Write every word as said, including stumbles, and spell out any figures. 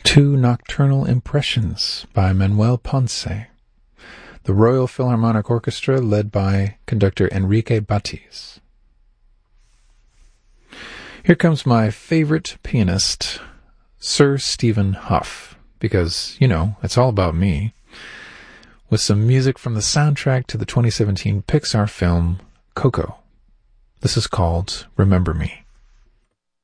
Two Nocturnal Impressions by Manuel Ponce, the Royal Philharmonic Orchestra led by conductor Enrique Batiz. Here comes my favorite pianist, Sir Stephen Hough, because, you know, it's all about me, with some music from the soundtrack to the twenty seventeen Pixar film Coco. This is called Remember Me.